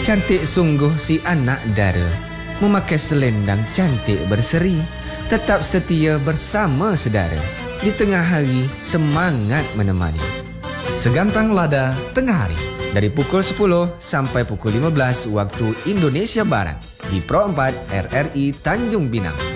Cantik sungguh si anak dara, memakai selendang cantik berseri, tetap setia bersama sedara, di tengah hari semangat menemani. Segantang Lada Tengah Hari, Dari pukul 10 sampai pukul 15 waktu Indonesia Barat di Pro 4 RRI Tanjung Pinang.